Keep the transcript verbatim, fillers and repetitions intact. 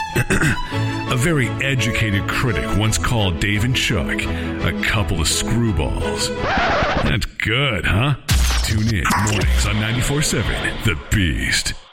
A very educated critic once called Dave and Chuck a couple of screwballs. That's good, huh? Tune in mornings on ninety-four point seven The Beast.